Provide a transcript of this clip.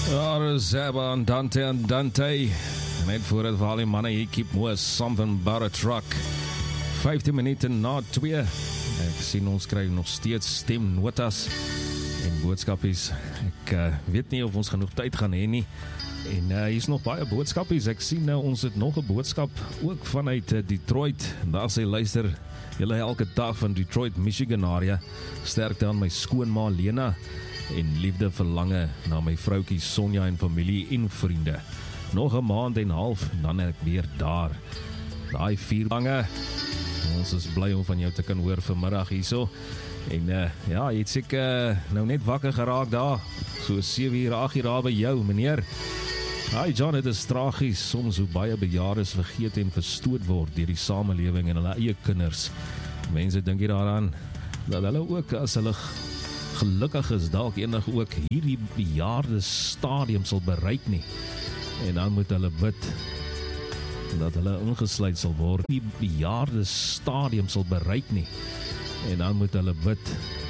Zeba en Dante. Net voor het verhaal in mannen, hier keep more something about a truck. 15 minuten na 2. Ek sien ons krijg nog steeds stemnotas en boodskapies. Ek weet nie of ons genoeg tyd gaan hê nie. En hier is nog baie boodskapies. Ek sien ons het nog 'n boodskap ook vanuit Detroit. Daar sê luister, julle elke dag van Detroit, Michigan area. Sterkte aan my skoonma Lena en liefde verlange na my vroukie Sonja en familie en vriende. Nog 'n maand en half, dan ek weer daar. Daai 4 lange. Ons is bly om van jou te kan hoor vanmiddag hierso. En ja, jy het seker nou net wakker geraak daar. So 7 uur, 8 uur daar by jou, meneer. Hi John, het is tragies soms hoe baie bejaardes vergeet en verstoot word deur die samelewing en hulle eie kinders. Mense dink hier daaraan dat hulle ook as hulle gelukkig is dalk eendag ook hierdie bejaarde stadium sal bereik nie. En dan moet hulle bid dat hulle ingesluit sal word. Die bejaarde stadium sal bereik nie. En dan moet hulle bid